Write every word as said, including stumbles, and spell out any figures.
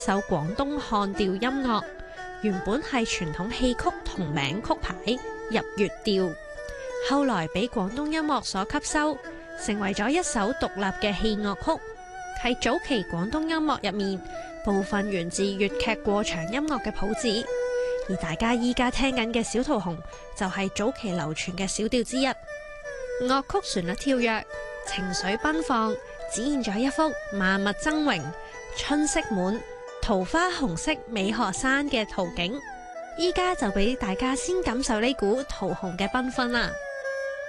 首廣東漢調音樂，原本係傳統戲曲同名曲牌入粵調，後來俾廣東音樂所吸收，成為咗一首獨立嘅戲樂曲。喺早期廣東音樂入面，部分源自粵劇過場音樂嘅譜子，而大家依家聽緊嘅小桃紅就係早期流傳嘅小調之一。樂曲旋律跳躍，情緒奔放，展現咗一幅萬物爭榮、春色滿、桃花紅色美河山嘅圖景。依家就俾大家先感受呢股桃紅嘅繽紛啦〜